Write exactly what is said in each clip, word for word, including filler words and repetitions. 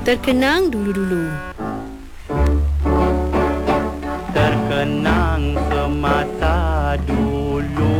Terkenang dulu-dulu. Terkenang semasa dulu.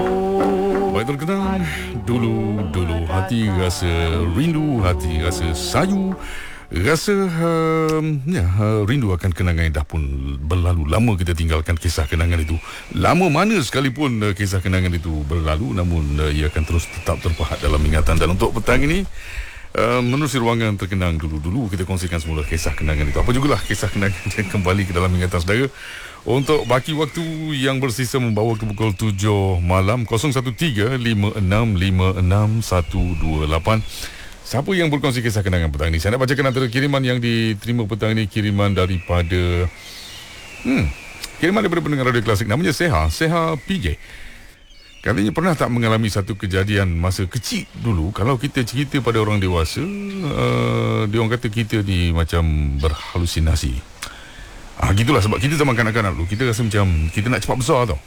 Baik, terkenang dulu-dulu. Hati rasa rindu, hati rasa sayu, rasa um, ya, uh, rindu akan kenangan yang dah pun berlalu. Lama kita tinggalkan kisah kenangan itu. Lama mana sekalipun uh, kisah kenangan itu berlalu, namun uh, ia akan terus tetap terpahat dalam ingatan. Dan untuk petang ini, uh, menerusi ruangan terkenang dulu-dulu, kita kongsikan semula kisah kenangan itu. Apa jugalah kisah kenangan yang kembali ke dalam ingatan saudara. Untuk baki waktu yang bersisa membawa ke pukul tujuh malam, kosong satu tiga lima enam lima enam satu dua lapan. Siapa yang berkongsi kisah kenangan petang ini? Saya nak bacakan antara kiriman yang diterima petang ini. Kiriman daripada hmm, Kiriman daripada pendengar radio klasik. Namanya Seha Seha P J. Katanya pernah tak mengalami satu kejadian masa kecil dulu. Kalau kita cerita pada orang dewasa, uh, dia orang kata kita ni macam berhalusinasi. Ah, gitulah, sebab kita zaman kanak-kanak dulu, kita rasa macam kita nak cepat besar tau.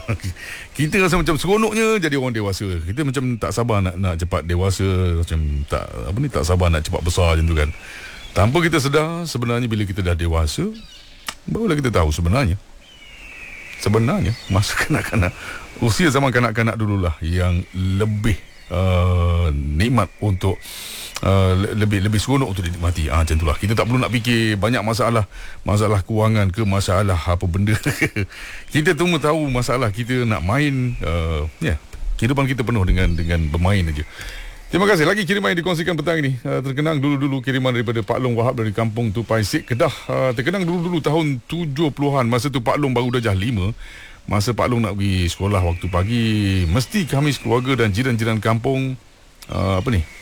Kita rasa macam seronoknya jadi orang dewasa. Kita macam tak sabar nak nak cepat dewasa, macam tak apa ni tak sabar nak cepat besar macam tu kan. Tanpa kita sedar, sebenarnya bila kita dah dewasa, barulah kita tahu sebenarnya sebenarnya masa kanak-kanak, usia zaman kanak-kanak dululah yang lebih uh, nikmat untuk Uh, lebih lebih seronok untuk dinikmati. Ah, macam itulah. Kita tak perlu nak fikir banyak masalah, masalah kewangan ke masalah apa benda. Kita cuma tahu masalah kita nak main. Uh, ya, yeah. Kehidupan kita penuh dengan dengan bermain aja. Terima kasih lagi kiriman yang dikongsikan petang ini. Uh, terkenang dulu-dulu kiriman daripada Pak Long Wahab dari Kampung Tupai Sik, Kedah. Uh, terkenang dulu-dulu tahun tujuh puluhan. Masa tu Pak Long baru darjah lima. Masa Pak Long nak pergi sekolah waktu pagi, mesti kami sekeluarga dan jiran-jiran kampung uh, apa ni?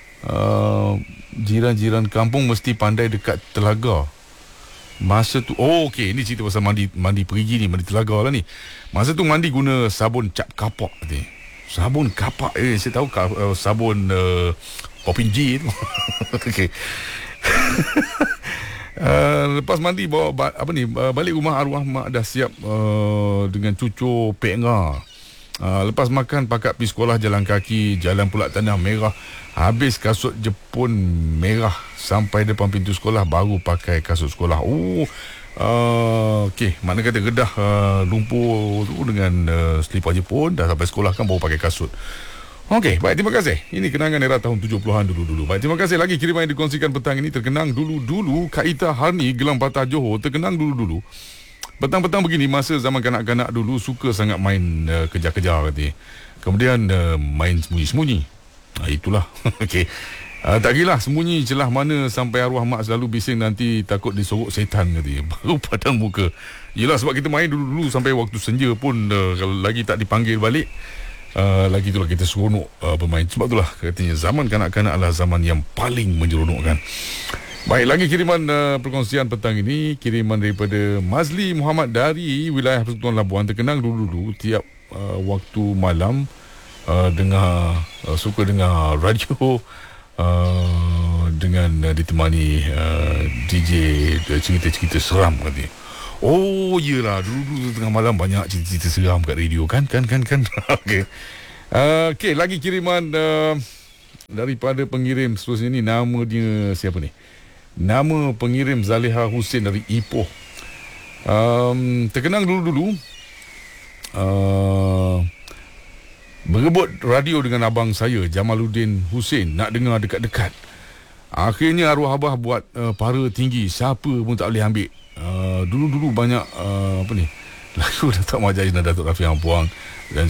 Uh, jiran-jiran kampung mesti pandai dekat telaga. Masa tu, oh okey, ini cerita pasal mandi mandi perigi ni, mandi telaga lah ni. Masa tu mandi guna sabun cap kapak ni. Sabun kapak eh saya tahu uh, sabun uh, Popinji tu. Okey. Uh, lepas mandi bawa ba- apa ni uh, balik rumah, arwah mak dah siap uh, dengan cucur penga. Uh, lepas makan pakat pergi sekolah jalan kaki, jalan pula tanah merah. Habis kasut Jepun merah sampai depan pintu sekolah, baru pakai kasut sekolah. Oh, uh, okey, mana kata Kedah uh, lumpur tu dengan uh, selipar Jepun. Dah sampai sekolah kan baru pakai kasut. Okey, baik, terima kasih. Ini kenangan era tahun tujuh puluhan dulu-dulu. Baik, terima kasih lagi kiriman yang dikongsikan petang ini. Terkenang dulu-dulu, Kak Ita Harni, Gelang Patah Johor. Terkenang dulu-dulu. Petang-petang begini, masa zaman kanak-kanak dulu suka sangat main uh, kejar-kejar katanya. Kemudian uh, main sembunyi-sembunyi. Nah, itulah. Okey. Uh, tak gilah sembunyi celah mana sampai arwah mak selalu bising nanti takut disorok setan katanya. Baru padang muka. Yelah, sebab kita main dulu-dulu sampai waktu senja pun uh, kalau lagi tak dipanggil balik, uh, lagi itulah kita seronok uh, bermain. Sebab itulah katanya zaman kanak-kanak adalah zaman yang paling menyeronokkan. Baik, lagi kiriman uh, perkongsian petang ini. Kiriman daripada Mazli Muhammad dari wilayah Persekutuan Labuan. Terkenang dulu-dulu tiap uh, waktu malam uh, dengar uh, suka dengar radio uh, dengan uh, ditemani uh, D J uh, cerita-cerita seram katanya. Oh iyalah, dulu-dulu tengah malam banyak cerita-cerita seram kat radio kan kan kan kan. Okey. Uh, Okey, lagi kiriman uh, daripada pengirim seterusnya ni. Nama dia siapa ni? Nama pengirim Zaliha Hussein dari Ipoh. Um, terkenang dulu-dulu uh, berebut radio dengan abang saya Jamaluddin Hussein, nak dengar dekat-dekat. Akhirnya arwah abah buat uh, para tinggi, siapa pun tak boleh ambil. Uh, dulu-dulu banyak uh, apa ni, lagu Datuk Majlis dan Datuk Rafi Hampuang dan